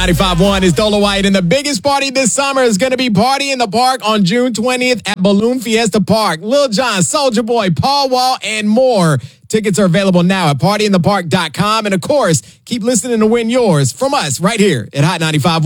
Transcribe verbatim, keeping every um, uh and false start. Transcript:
ninety-five point one is Dolo White, and the biggest party this summer is going to be Party in the Park on June twentieth at Balloon Fiesta Park. Lil Jon, Soulja Boy, Paul Wall, and more. Tickets are available now at party in the park dot com. And, of course, keep listening to win yours from us right here at Hot ninety-five point one.